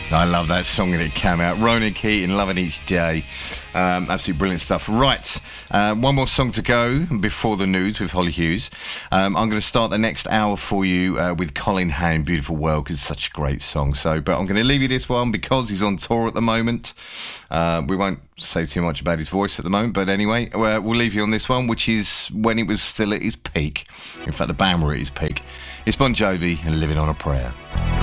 I love that song when it came out. Ronan Keating, Loving Each Day. Absolutely brilliant stuff. Right, one more song to go before the news with Holly Hughes. I'm going to start the next hour for you with Colin Hay, Beautiful World, because it's such a great song. But I'm going to leave you this one because he's on tour at the moment. We won't say too much about his voice at the moment, but anyway, we'll leave you on this one, which is when it was still at his peak. In fact, the band were at his peak. It's Bon Jovi and Living on a Prayer.